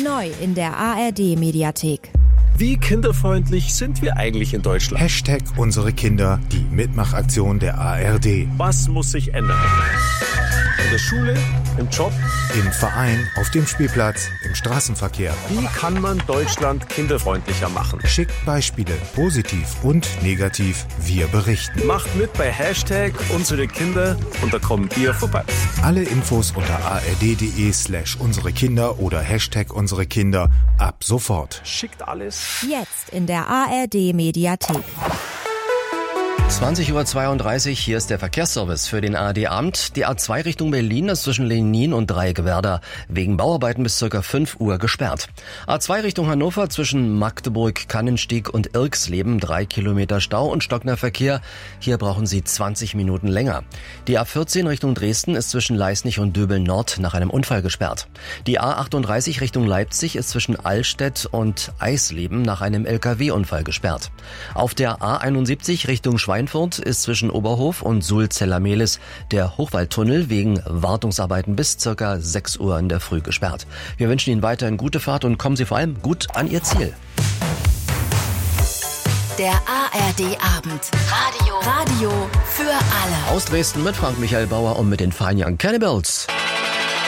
Neu in der ARD-Mediathek. Wie kinderfreundlich sind wir eigentlich in Deutschland? Hashtag unsere Kinder, die Mitmachaktion der ARD. Was muss sich ändern? In der Schule, im Job, im Verein, auf dem Spielplatz, im Straßenverkehr. Wie kann man Deutschland kinderfreundlicher machen? Schickt Beispiele, positiv und negativ. Wir berichten. Macht mit bei Hashtag unsere Kinder und da kommen wir vorbei. Alle Infos unter ard.de/unsere Kinder oder Hashtag unsere Kinder ab sofort. Schickt alles. Jetzt in der ARD-Mediathek. 20:32 Uhr, hier ist der Verkehrsservice für den ARD-Abend. Die A2 Richtung Berlin ist zwischen Lenin und Dreieckwerder wegen Bauarbeiten bis ca. 5 Uhr gesperrt. A2 Richtung Hannover zwischen Magdeburg, Kannenstieg und Irksleben 3 Kilometer Stau und stockender Verkehr. Hier brauchen Sie 20 Minuten länger. Die A14 Richtung Dresden ist zwischen Leisnig und Döbeln-Nord nach einem Unfall gesperrt. Die A38 Richtung Leipzig ist zwischen Allstedt und Eisleben nach einem LKW-Unfall gesperrt. Auf der A71 Richtung Schweinfurt ist zwischen Oberhof und Sulz-Zellamelis der Hochwaldtunnel wegen Wartungsarbeiten bis ca. 6 Uhr in der Früh gesperrt. Wir wünschen Ihnen weiterhin gute Fahrt und kommen Sie vor allem gut an Ihr Ziel. Der ARD-Abend. Radio für alle. Aus Dresden mit Frank Michael Bauer und mit den Fine Young Cannibals.